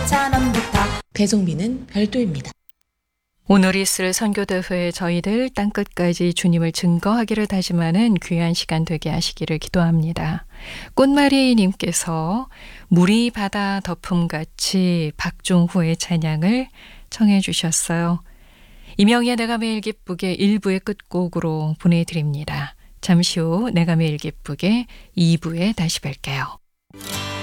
5,000원부터. 배송비는 별도입니다. 오늘 있을 선교대회에 저희들 땅끝까지 주님을 증거하기를 다짐하는 귀한 시간 되게 하시기를 기도합니다. 꽃마리님께서 물이 바다 덮음같이 박종후의 찬양을 청해 주셨어요. 이명희의 내가 매일 기쁘게 1부의 끝곡으로 보내드립니다. 잠시 후 내가 매일 기쁘게 2부에 다시 뵐게요.